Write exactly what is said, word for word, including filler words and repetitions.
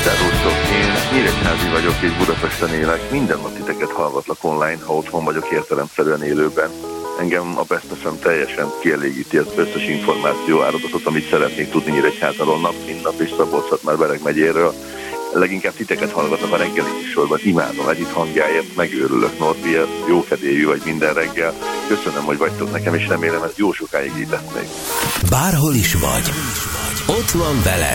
Szervusztok, én Nyíregyházi vagyok és Budapesten élek. Minden nap titeket hallgatlak online, ha otthon vagyok értelemszerűen élőben. Engem a Best ef em teljesen kielégíti az összes információ áradatot, amit szeretnék tudni Nyíregyházáról nap, mint nap és Szabolcs-Szatmár-Bereg megyéről. Leginkább titeket hallgatok a reggeli műsorban, imádom együtt hangjáért, megőrülök, Norbi, jókedélyű vagy minden reggel. Köszönöm, hogy vagytok nekem, és remélem ez jó sokáig így lesz még. Bárhol is vagy, ott van veled